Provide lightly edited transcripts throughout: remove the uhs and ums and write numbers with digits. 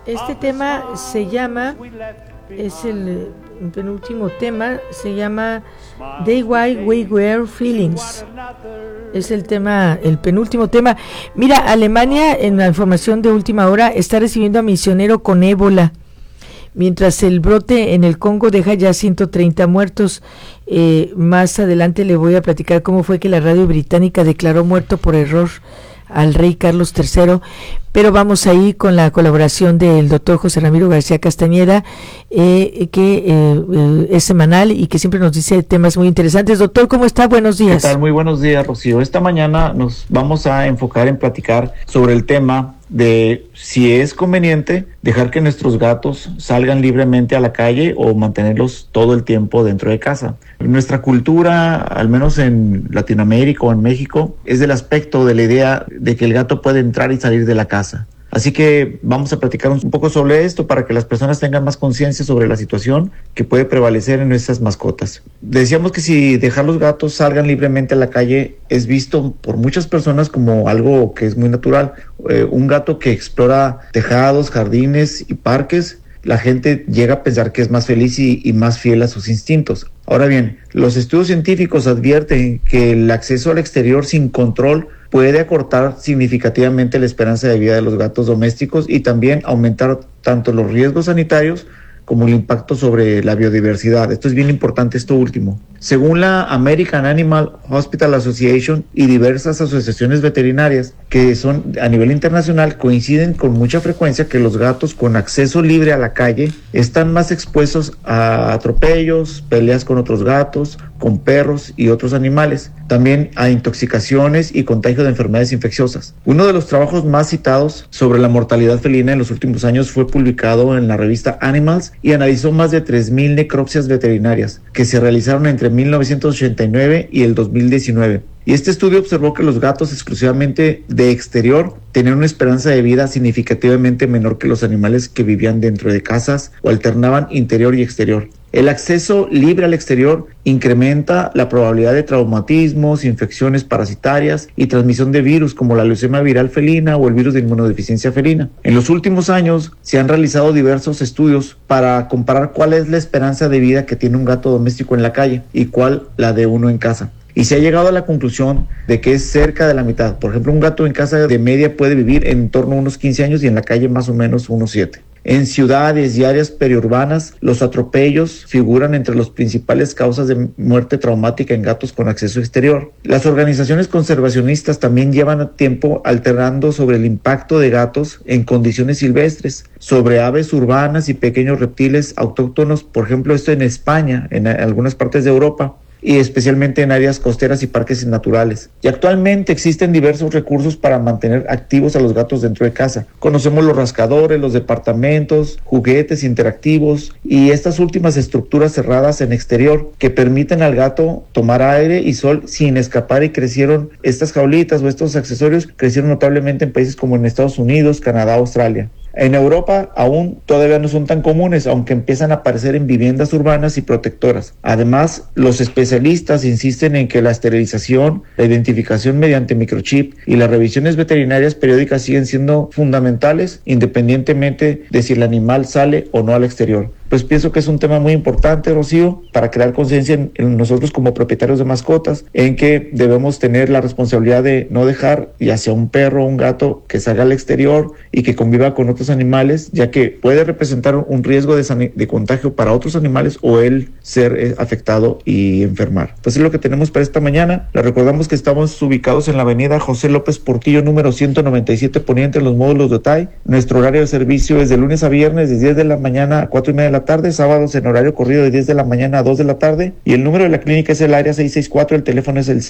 Este tema se llama, es el penúltimo tema, se llama Day Why We Were Feelings. Es el tema, el penúltimo tema. Mira, Alemania, en la información de última hora, está recibiendo a misionero con ébola, mientras el brote en el Congo deja ya 130 muertos. Más adelante le voy a platicar cómo fue que la radio británica declaró muerto por error al rey Carlos III, pero vamos ahí con la colaboración del doctor José Ramiro García Castañeda, que es semanal y que siempre nos dice temas muy interesantes. Doctor, ¿cómo está? Buenos días. ¿Qué tal? Muy buenos días, Rocío. Esta mañana nos vamos a enfocar en platicar sobre el tema de si es conveniente dejar que nuestros gatos salgan libremente a la calle o mantenerlos todo el tiempo dentro de casa. Nuestra cultura, al menos en Latinoamérica o en México, es del aspecto de la idea de que el gato puede entrar y salir de la casa. Así que vamos a platicar un poco sobre esto para que las personas tengan más conciencia sobre la situación que puede prevalecer en nuestras mascotas. Decíamos que si dejar los gatos salgan libremente a la calle es visto por muchas personas como algo que es muy natural. Un gato que explora tejados, jardines y parques, la gente llega a pensar que es más feliz y más fiel a sus instintos. Ahora bien, los estudios científicos advierten que el acceso al exterior sin control puede acortar significativamente la esperanza de vida de los gatos domésticos y también aumentar tanto los riesgos sanitarios como el impacto sobre la biodiversidad. Esto es bien importante, esto último. Según la American Animal Hospital Association y diversas asociaciones veterinarias que son a nivel internacional, coinciden con mucha frecuencia que los gatos con acceso libre a la calle están más expuestos a atropellos, peleas con otros gatos, con perros y otros animales, también a intoxicaciones y contagio de enfermedades infecciosas. Uno de los trabajos más citados sobre la mortalidad felina en los últimos años fue publicado en la revista Animals y analizó más de 3,000 necropsias veterinarias que se realizaron entre 1989 y el 2019. Y este estudio observó que los gatos exclusivamente de exterior tenían una esperanza de vida significativamente menor que los animales que vivían dentro de casas o alternaban interior y exterior. El acceso libre al exterior incrementa la probabilidad de traumatismos, infecciones parasitarias y transmisión de virus como la leucemia viral felina o el virus de inmunodeficiencia felina. En los últimos años se han realizado diversos estudios para comparar cuál es la esperanza de vida que tiene un gato doméstico en la calle y cuál la de uno en casa. Y se ha llegado a la conclusión de que es cerca de la mitad. Por ejemplo, un gato en casa de media puede vivir en torno a unos 15 años y en la calle más o menos unos 7. En ciudades y áreas periurbanas, los atropellos figuran entre las principales causas de muerte traumática en gatos con acceso exterior. Las organizaciones conservacionistas también llevan tiempo alterando sobre el impacto de gatos en condiciones silvestres, sobre aves urbanas y pequeños reptiles autóctonos, por ejemplo, esto en España, en algunas partes de Europa, y especialmente en áreas costeras y parques naturales. Y actualmente existen diversos recursos para mantener activos a los gatos dentro de casa. Conocemos los rascadores, los departamentos, juguetes interactivos y estas últimas estructuras cerradas en exterior que permiten al gato tomar aire y sol sin escapar, y crecieron estas jaulitas o estos accesorios, crecieron notablemente en países como en Estados Unidos, Canadá, Australia. En Europa aún todavía no son tan comunes, aunque empiezan a aparecer en viviendas urbanas y protectoras. Además, los especialistas insisten en que la esterilización, la identificación mediante microchip y las revisiones veterinarias periódicas siguen siendo fundamentales, independientemente de si el animal sale o no al exterior. Pues pienso que es un tema muy importante, Rocío, para crear conciencia en nosotros como propietarios de mascotas, en que debemos tener la responsabilidad de no dejar ya sea un perro o un gato que salga al exterior y que conviva con otros animales, ya que puede representar un riesgo de contagio para otros animales o él ser afectado y enfermar. Entonces es lo que tenemos para esta mañana. Les recordamos que estamos ubicados en la avenida José López Portillo, número 197 Poniente, en los módulos de Otay. Nuestro horario de servicio es de lunes a viernes de 10 de la mañana a 4:30 de la tarde, sábados en horario corrido de 10 de la mañana a 2 de la tarde, y el número de la clínica es el área 664, el teléfono es el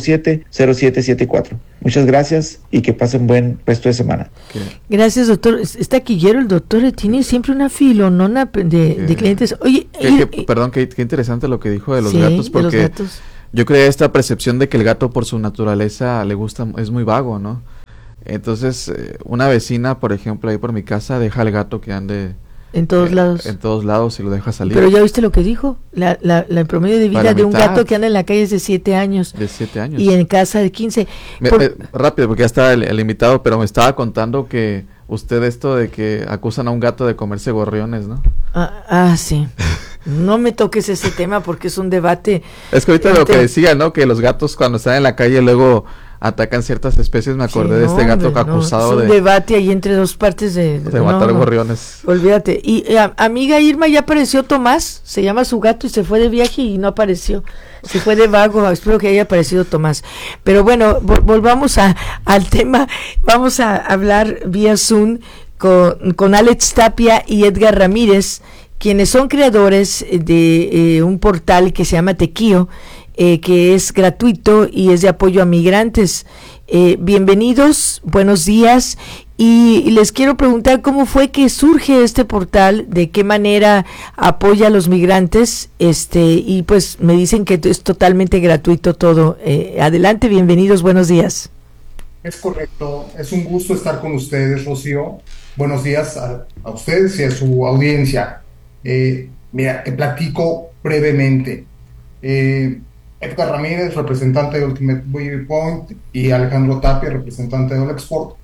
607-0774. Muchas gracias y que pasen buen resto de semana. Gracias, doctor. Está quillero el doctor, tiene siempre una filonona de clientes. Oye, perdón, qué interesante lo que dijo de los sí, gatos, porque de los gatos. Yo creé esta percepción de que el gato por su naturaleza le gusta, es muy vago, ¿no? Entonces, una vecina, por ejemplo, ahí por mi casa, deja al gato que ande en todos lados. En todos lados y lo deja salir. Pero ya viste lo que dijo, el promedio de vida de un gato que anda en la calle es de 7 años. De 7 años. Y en casa de 15. Rápido, porque ya está el invitado, pero me estaba contando que usted esto de que acusan a un gato de comerse gorriones, ¿no? Sí. No me toques ese tema porque es un debate. Es que ahorita lo que decía, ¿no? Que los gatos cuando están en la calle luego atacan ciertas especies. Me acordé de este gato acusado es un debate ahí entre dos partes de matar gorriones. Olvídate. Y amiga Irma, ya apareció Tomás, se llama su gato y se fue de viaje y no apareció. Se fue de vago, espero que haya aparecido Tomás. Pero bueno, volvamos al tema. Vamos a hablar vía Zoom con Alex Tapia y Edgar Ramírez, quienes son creadores de un portal que se llama Tequio, que es gratuito y es de apoyo a migrantes. Bienvenidos, buenos días, y les quiero preguntar cómo fue que surge este portal, de qué manera apoya a los migrantes, y pues me dicen que es totalmente gratuito todo. Adelante, bienvenidos, buenos días. Es correcto, es un gusto estar con ustedes, Rocío. Buenos días a ustedes y a su audiencia. Mira, te platico brevemente. Edgar Ramírez, representante de Ultimate Viewpoint, y Alejandro Tapia, representante de Olexport,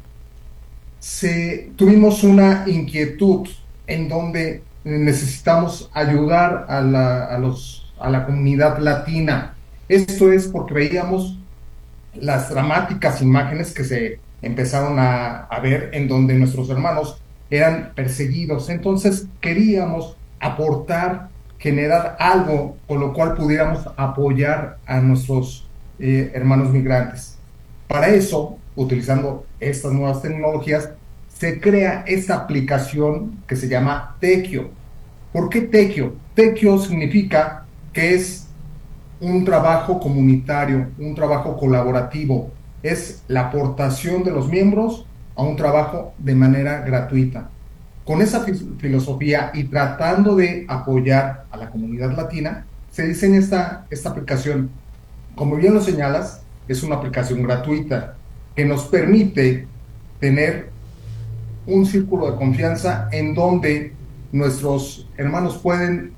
tuvimos una inquietud en donde necesitamos ayudar a la comunidad latina. Esto es porque veíamos las dramáticas imágenes que se empezaron a ver en donde nuestros hermanos eran perseguidos. Entonces queríamos aportar, generar algo con lo cual pudiéramos apoyar a nuestros hermanos migrantes. Para eso, utilizando estas nuevas tecnologías, se crea esta aplicación que se llama Tequio. ¿Por qué Tequio? Tequio significa que es un trabajo comunitario, un trabajo colaborativo. Es la aportación de los miembros a un trabajo de manera gratuita. Con esa filosofía y tratando de apoyar a la comunidad latina, se diseña esta aplicación. Como bien lo señalas, es una aplicación gratuita que nos permite tener un círculo de confianza en donde nuestros hermanos pueden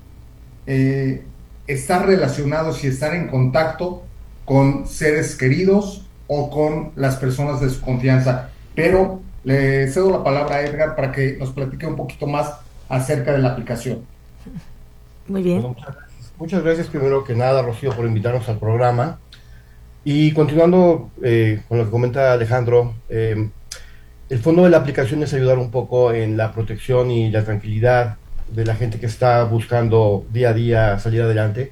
estar relacionados y estar en contacto con seres queridos o con las personas de su confianza. Pero le cedo la palabra a Edgar para que nos platique un poquito más acerca de la aplicación. Muy bien. Bueno, muchas gracias primero que nada, Rocío, por invitarnos al programa. Y continuando con lo que comenta Alejandro, el fondo de la aplicación es ayudar un poco en la protección y la tranquilidad de la gente que está buscando día a día salir adelante.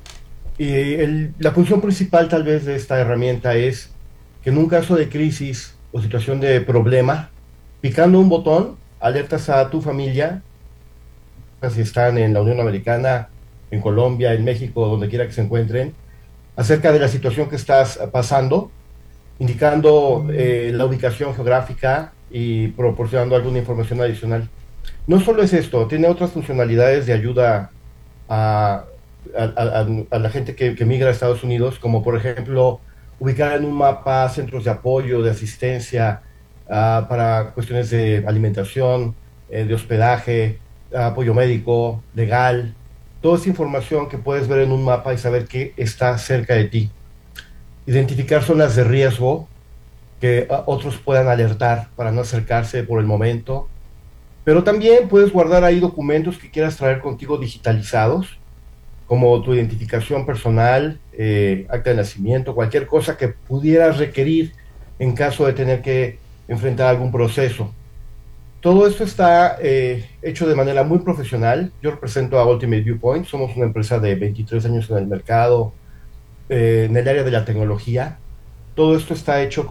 Y la función principal tal vez de esta herramienta es que en un caso de crisis o situación de problema, picando un botón, alertas a tu familia, si están en la Unión Americana, en Colombia, en México, donde quiera que se encuentren, acerca de la situación que estás pasando, indicando la ubicación geográfica y proporcionando alguna información adicional. No solo es esto, tiene otras funcionalidades de ayuda a la gente que migra a Estados Unidos, como por ejemplo ubicar en un mapa centros de apoyo, de asistencia para cuestiones de alimentación, de hospedaje, apoyo médico, legal, toda esa información que puedes ver en un mapa y saber que está cerca de ti. Identificar zonas de riesgo que otros puedan alertar para no acercarse por el momento. Pero también puedes guardar ahí documentos que quieras traer contigo digitalizados, como tu identificación personal, acta de nacimiento, cualquier cosa que pudieras requerir en caso de tener que enfrentar algún proceso. Todo esto está hecho de manera muy profesional. Yo represento a Ultimate Viewpoint, somos una empresa de 23 años en el mercado, en el área de la tecnología. Todo esto está hecho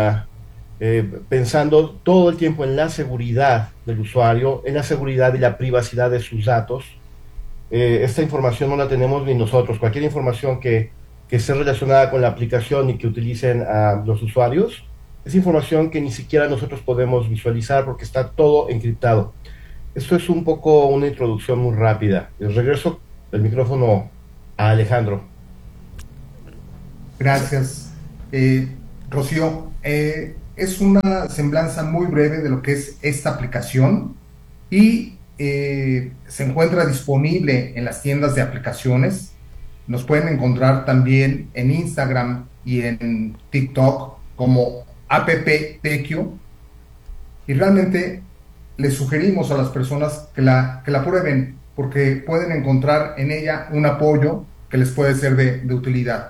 pensando todo el tiempo en la seguridad del usuario, en la seguridad y la privacidad de sus datos. Esta información no la tenemos ni nosotros. Cualquier información que esté relacionada con la aplicación y que utilicen a los usuarios, es información que ni siquiera nosotros podemos visualizar porque está todo encriptado. Esto es un poco una introducción muy rápida. Les regreso el micrófono a Alejandro. Gracias. Rocío, es una semblanza muy breve de lo que es esta aplicación y se encuentra disponible en las tiendas de aplicaciones. Nos pueden encontrar también en Instagram y en TikTok como app Tequio. y realmente les sugerimos a las personas que la prueben, porque pueden encontrar en ella un apoyo que les puede ser de utilidad.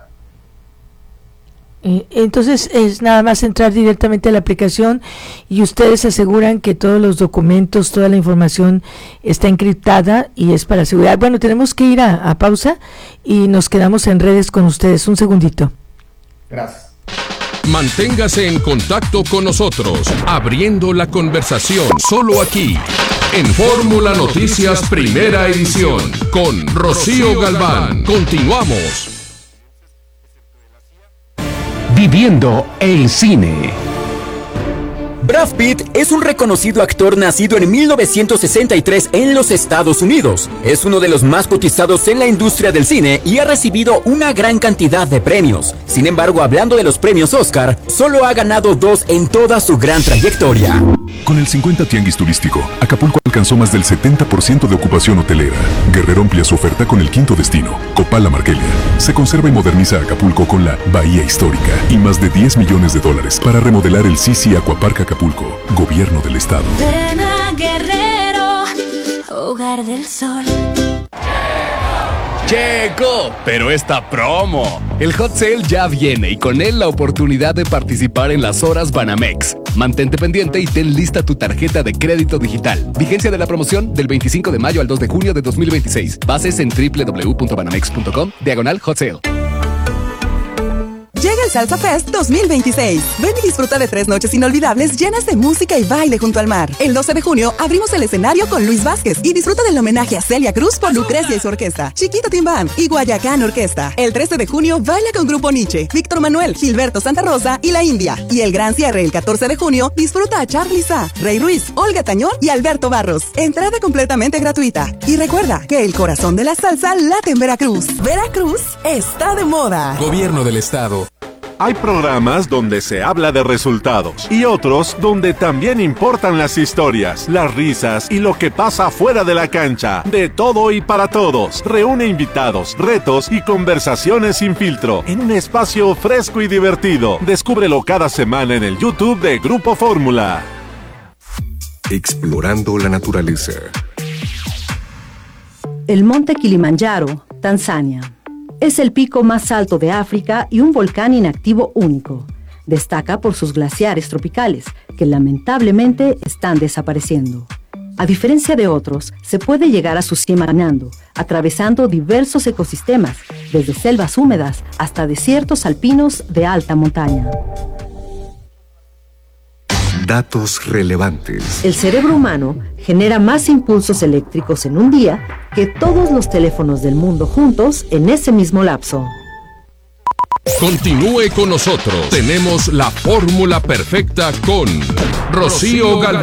Entonces es nada más entrar directamente a la aplicación y ustedes aseguran que todos los documentos, toda la información está encriptada y es para seguridad. Bueno, tenemos que ir a pausa y nos quedamos en redes con ustedes. Un segundito. Gracias. Manténgase en contacto con nosotros, abriendo la conversación solo aquí, en Fórmula Noticias Primera Edición, con Rocío Galván. Continuamos. Viviendo el cine. Brad Pitt es un reconocido actor nacido en 1963 en los Estados Unidos. Es uno de los más cotizados en la industria del cine y ha recibido una gran cantidad de premios. Sin embargo, hablando de los premios Oscar, solo ha ganado 2 en toda su gran trayectoria. Con el 50 Tianguis Turístico, Acapulco alcanzó más del 70% de ocupación hotelera. Guerrero amplia su oferta con el quinto destino, Copala Marquelia. Se conserva y moderniza Acapulco con la Bahía Histórica y más de $10 millones para remodelar el Sisi Aquapark Acapulco, Gobierno del Estado. Ven a Guerrero, hogar del sol. Checo, pero esta promo. El Hot Sale ya viene y con él la oportunidad de participar en las horas Banamex. Mantente pendiente y ten lista tu tarjeta de crédito digital. Vigencia de la promoción del 25 de mayo al 2 de junio de 2026. Bases en www.banamex.com/Hot Sale. Llega el Salsa Fest 2026. Ven y disfruta de 3 noches inolvidables llenas de música y baile junto al mar. El 12 de junio abrimos el escenario con Luis Vázquez y disfruta del homenaje a Celia Cruz por Lucrecia y su orquesta, Chiquita Tim Bam y Guayacán Orquesta. El 13 de junio baila con Grupo Nietzsche, Víctor Manuel, Gilberto Santa Rosa y La India. Y el gran cierre el 14 de junio disfruta a Charly Sa, Rey Ruiz, Olga Tañón y Alberto Barros. Entrada completamente gratuita. Y recuerda que el corazón de la salsa late en Veracruz. Veracruz está de moda. Gobierno del Estado. Hay programas donde se habla de resultados y otros donde también importan las historias, las risas y lo que pasa fuera de la cancha. De todo y para todos. Reúne invitados, retos y conversaciones sin filtro en un espacio fresco y divertido. Descúbrelo cada semana en el YouTube de Grupo Fórmula. Explorando la naturaleza. El monte Kilimanjaro, Tanzania. Es el pico más alto de África y un volcán inactivo único. Destaca por sus glaciares tropicales, que lamentablemente están desapareciendo. A diferencia de otros, se puede llegar a su cima caminando, atravesando diversos ecosistemas, desde selvas húmedas hasta desiertos alpinos de alta montaña. Datos relevantes. El cerebro humano genera más impulsos eléctricos en un día que todos los teléfonos del mundo juntos en ese mismo lapso. Continúe con nosotros. Tenemos la fórmula perfecta con Rocío Galván.